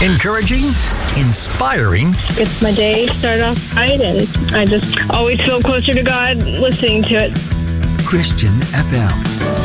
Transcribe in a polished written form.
Encouraging, inspiring. Gets my day started off right, and I just always feel closer to God listening to it. Christian FM.